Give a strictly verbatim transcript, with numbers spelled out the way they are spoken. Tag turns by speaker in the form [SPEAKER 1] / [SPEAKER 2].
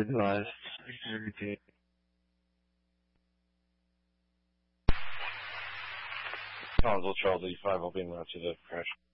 [SPEAKER 1] Advised.
[SPEAKER 2] Console Charles eighty-five, I'll be in route to the crash.